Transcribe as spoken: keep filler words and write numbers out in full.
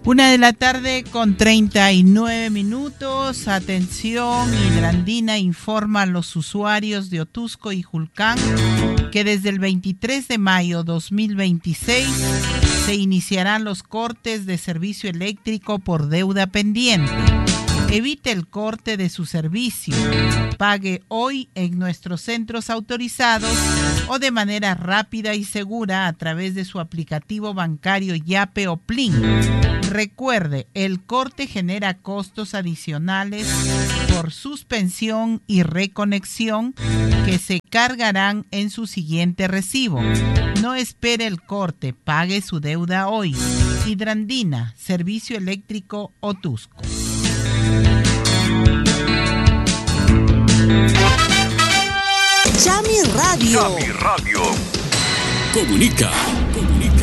Una de la tarde con treinta y nueve minutos. Atención, Hidrandina informa a los usuarios de Otusco y Julcán que desde el veintitrés de mayo de dos mil veintiséis se iniciarán los cortes de servicio eléctrico por deuda pendiente. Evite el corte de su servicio. Pague hoy en nuestros centros autorizados o de manera rápida y segura a través de su aplicativo bancario Yape o Plin. Recuerde, el corte genera costos adicionales por suspensión y reconexión que se cargarán en su siguiente recibo. No espere el corte, pague su deuda hoy. Hidrandina, Servicio Eléctrico Otusco. Chami Radio. Chami Radio. Comunica. Comunica.